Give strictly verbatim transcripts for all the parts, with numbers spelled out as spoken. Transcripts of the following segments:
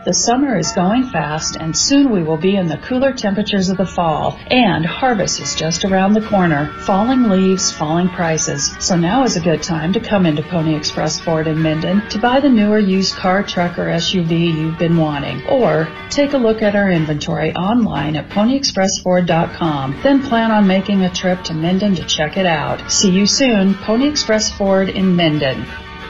The summer is going fast, and soon we will be in the cooler temperatures of the fall, and harvest is just around the corner. Falling leaves, falling prices. So now is a good time to come into Pony Express Ford in Minden to buy the newer used car, truck, or S U V you've been wanting. Or take a look at our inventory online at pony express ford dot com. Then plan on making a trip to Minden to check it out. See you soon, Pony Express Ford in Minden.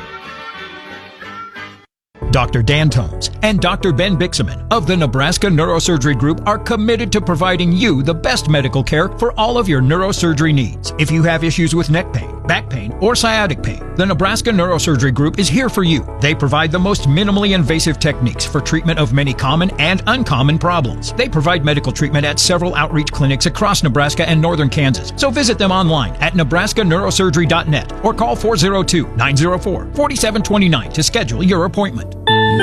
Doctor Dan Tones and Doctor Ben Bixaman of the Nebraska Neurosurgery Group are committed to providing you the best medical care for all of your neurosurgery needs. If you have issues with neck pain, back pain, or sciatic pain, the Nebraska Neurosurgery Group is here for you. They provide the most minimally invasive techniques for treatment of many common and uncommon problems. They provide medical treatment at several outreach clinics across Nebraska and northern Kansas. So visit them online at nebraska neurosurgery dot net or call four oh two, nine oh four, four seven two nine to schedule your appointment.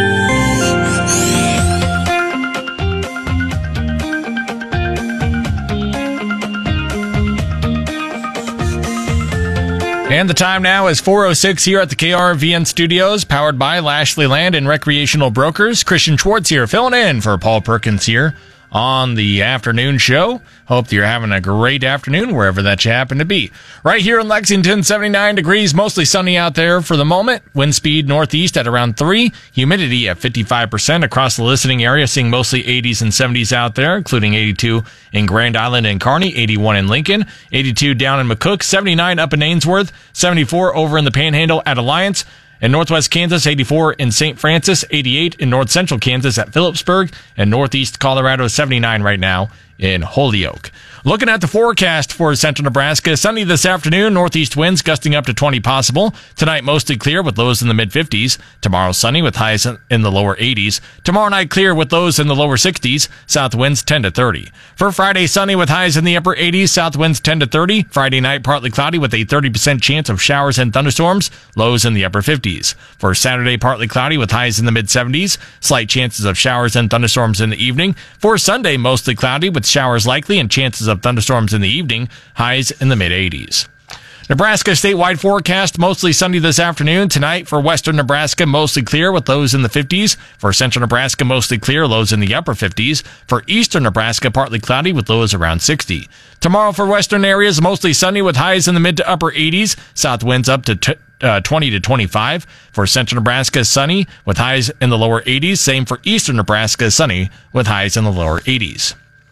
And the time now is four oh six here at the K R V N studios, powered by Lashley Land and Recreational Brokers. Christian Schwartz here, filling in for Paul Perkins here on the afternoon show. Hope that you're having a great afternoon wherever that you happen to be. Right here in Lexington, seventy-nine degrees, mostly sunny out there for the moment. Wind speed northeast at around three. Humidity at fifty-five percent across the listening area, seeing mostly eighties and seventies out there, including eighty-two in Grand Island and Kearney, eighty-one in Lincoln, eighty-two down in McCook, seventy-nine up in Ainsworth, seventy-four over in the Panhandle at Alliance. In northwest Kansas, eighty-four in Saint Francis, eighty-eight in north central Kansas at Phillipsburg, and northeast Colorado, seventy-nine right now in Holyoke. Looking at the forecast for central Nebraska, sunny this afternoon, northeast winds gusting up to twenty possible. Tonight, mostly clear with lows in the mid-fifties. Tomorrow, sunny with highs in the lower eighties. Tomorrow night, clear with lows in the lower sixties. South winds ten to thirty. For Friday, sunny with highs in the upper eighties. South winds ten to thirty. Friday night, partly cloudy with a thirty percent chance of showers and thunderstorms. Lows in the upper fifties. For Saturday, partly cloudy with highs in the mid-seventies. Slight chances of showers and thunderstorms in the evening. For Sunday, mostly cloudy with showers likely and chances of thunderstorms in the evening, highs in the mid-eighties. Nebraska statewide forecast, mostly sunny this afternoon. Tonight for western Nebraska, mostly clear with lows in the fifties. For central Nebraska, mostly clear, lows in the upper fifties. For eastern Nebraska, partly cloudy with lows around sixty. Tomorrow for western areas, mostly sunny with highs in the mid to upper eighties. South winds up to t- uh, twenty to twenty-five. For central Nebraska, sunny with highs in the lower eighties. Same for eastern Nebraska, sunny with highs in the lower eighties.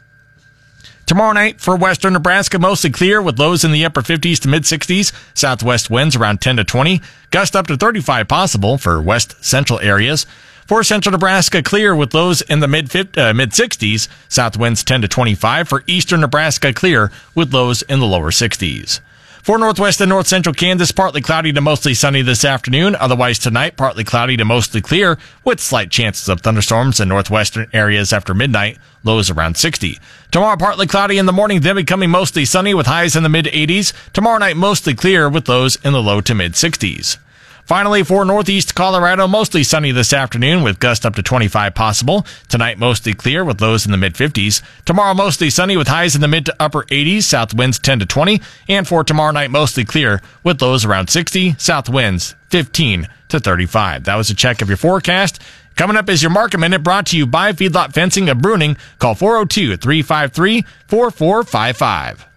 Tomorrow night for western Nebraska, mostly clear with lows in the upper fifties to mid-sixties. Southwest winds around ten to twenty. Gust up to thirty-five possible for west central areas. For central Nebraska, clear with lows in the mid uh, mid-sixties. South winds ten to twenty-five. For eastern Nebraska, clear with lows in the lower sixties. For northwest and north central Kansas, partly cloudy to mostly sunny this afternoon. Otherwise tonight, partly cloudy to mostly clear with slight chances of thunderstorms in northwestern areas after midnight. Lows around sixty. Tomorrow, partly cloudy in the morning, then becoming mostly sunny with highs in the mid-eighties. Tomorrow night, mostly clear with lows in the low to mid-sixties. Finally, for northeast Colorado, mostly sunny this afternoon with gusts up to twenty-five possible. Tonight, mostly clear with lows in the mid-fifties. Tomorrow, mostly sunny with highs in the mid to upper eighties. South winds ten to twenty. And for tomorrow night, mostly clear with lows around sixty. South winds fifteen to thirty-five. That was a check of your forecast. Coming up is your Market Minute, brought to you by Feedlot Fencing of Bruning. Call four oh two, three five three, four four five five.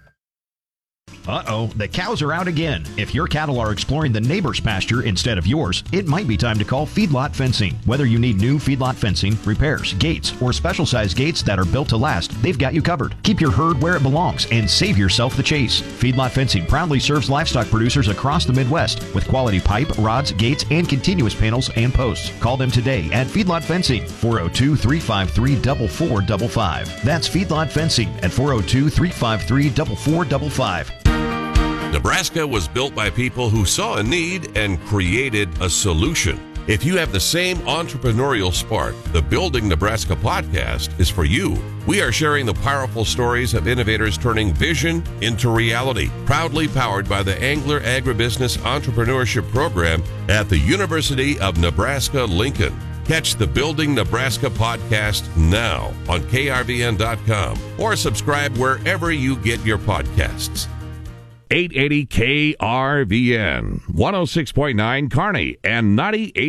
Uh-oh, the cows are out again. If your cattle are exploring the neighbor's pasture instead of yours, it might be time to call Feedlot Fencing. Whether you need new feedlot fencing, repairs, gates, or special-sized gates that are built to last, they've got you covered. Keep your herd where it belongs and save yourself the chase. Feedlot Fencing proudly serves livestock producers across the Midwest with quality pipe, rods, gates, and continuous panels and posts. Call them today at Feedlot Fencing, four oh two, three five three, four four five five. That's Feedlot Fencing at four oh two, three five three, four four five five. Nebraska was built by people who saw a need and created a solution. If you have the same entrepreneurial spark, the Building Nebraska podcast is for you. We are sharing the powerful stories of innovators turning vision into reality. Proudly powered by the Angler Agribusiness Entrepreneurship Program at the University of Nebraska-Lincoln. Catch the Building Nebraska podcast now on K R V N dot com or subscribe wherever you get your podcasts. eight eighty K R V N, one oh six point nine Kearney, and ninety-eight